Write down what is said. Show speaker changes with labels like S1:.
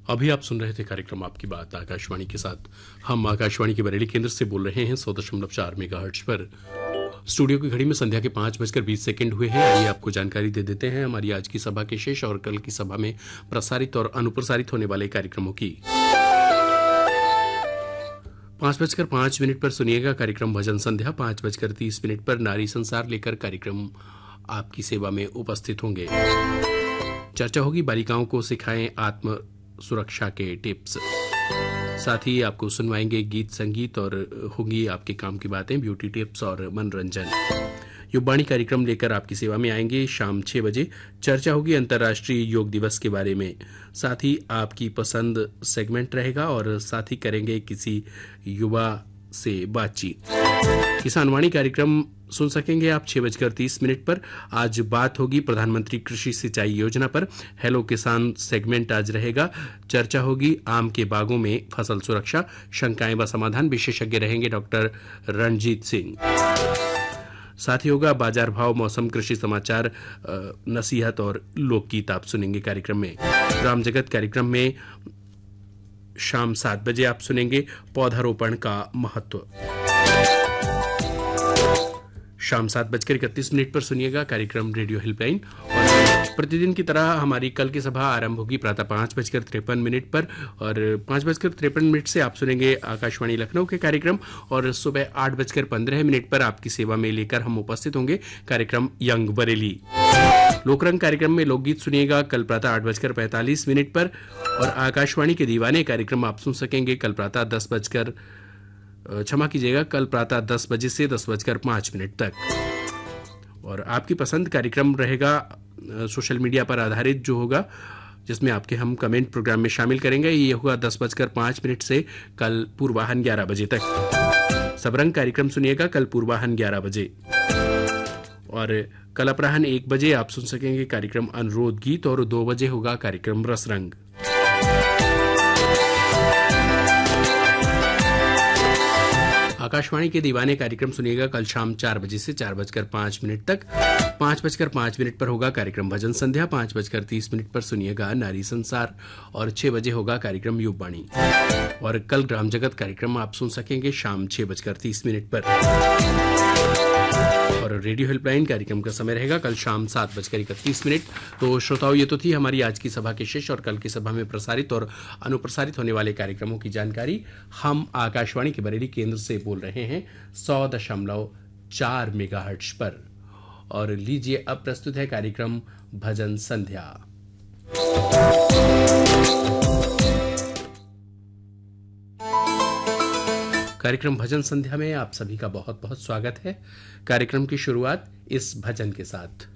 S1: अभी आप सुन रहे थे कार्यक्रम आपकी बात आकाशवाणी के साथ। हम आकाशवाणी के बरेली केंद्र से बोल रहे हैं 100.4 मेगाहर्ट्ज पर। स्टूडियो की घड़ी में संध्या के 5:20 हुए हैं। आइए आपको जानकारी दे देते हैं हमारी आज की सभा के शेष और कल की सभा में प्रसारित और अनुप्रसारित होने वाले कार्यक्रमों की। 5:05 पर सुनिएगा कार्यक्रम भजन संध्या। 5:30 पर नारी संसार लेकर कार्यक्रम आपकी सेवा में उपस्थित होंगे। चर्चा होगी बालिकाओं को सिखाएं आत्म सुरक्षा के टिप्स। साथ ही आपको सुनवाएंगे गीत संगीत और होंगी आपके काम की बातें, ब्यूटी टिप्स और मनोरंजन। युवाणी कार्यक्रम लेकर आपकी सेवा में आएंगे शाम 6 बजे। चर्चा होगी अंतर्राष्ट्रीय योग दिवस के बारे में। साथ ही आपकी पसंद सेगमेंट रहेगा और साथ ही करेंगे किसी युवा से बातचीत। किसानवाणी कार्यक्रम सुन सकेंगे आप 6:30 पर। आज बात होगी प्रधानमंत्री कृषि सिंचाई योजना पर। हेलो किसान सेगमेंट आज रहेगा। चर्चा होगी आम के बागों में फसल सुरक्षा, शंकाएं व समाधान। विशेषज्ञ रहेंगे डॉक्टर रणजीत सिंह। साथ ही होगा बाजार भाव, मौसम, कृषि समाचार, नसीहत और लोकगीत आप सुनेंगे कार्यक्रम में। ग्राम जगत कार्यक्रम में शाम 7 बजे आप सुनेंगे पौधारोपण का महत्व। शाम 7:31 पर सुनिएगा कार्यक्रम रेडियो हेल्पलाइन। और प्रतिदिन की तरह हमारी कल की सभा आरंभ होगी प्रातः 5:53 पर और 5:53 से आप सुनेंगे आकाशवाणी लखनऊ के कार्यक्रम। और सुबह 8:15 पर आपकी सेवा में लेकर हम उपस्थित होंगे कार्यक्रम यंग बरेली। लोकरंग कार्यक्रम में लोकगीत सुनिएगा कल प्रातः 8:45 पर। और आकाशवाणी के दीवाने कार्यक्रम आप सुन सकेंगे कल प्रातः 10 बजे से 10:05 तक। और आपकी पसंद कार्यक्रम रहेगा सोशल मीडिया पर आधारित जो होगा, जिसमें आपके हम कमेंट प्रोग्राम में शामिल करेंगे। ये होगा 10:05 से कल पूर्वाह्न 11 बजे तक। सबरंग कार्यक्रम सुनिएगा कल पूर्वाह्न 11 बजे। और कल अपराह्न 1 बजे आप सुन सकेंगे कार्यक्रम अनुरोध गीत। और 2 बजे होगा कार्यक्रम रसरंग। आकाशवाणी के दीवाने कार्यक्रम सुनिएगा कल शाम 4 बजे से 4:05 तक। 5:05 पर होगा कार्यक्रम भजन संध्या। 5:30 पर सुनिएगा नारी संसार। और 6 बजे होगा कार्यक्रम युवाणी। और कल ग्राम जगत कार्यक्रम आप सुन सकेंगे शाम 6:30 पर। और रेडियो हेल्पलाइन कार्यक्रम का समय रहेगा कल शाम 7:31। तो श्रोताओं, ये तो थी हमारी आज की सभा के शेष और कल की सभा में प्रसारित और अनुप्रसारित होने वाले कार्यक्रमों की जानकारी। हम आकाशवाणी के बरेली केंद्र से बोल रहे हैं 100.4 मेगाहर्ट्ज पर। और लीजिए अब प्रस्तुत है कार्यक्रम भजन संध्या। कार्यक्रम भजन संध्या में आप सभी का बहुत बहुत स्वागत है। कार्यक्रम की शुरुआत इस भजन के साथ।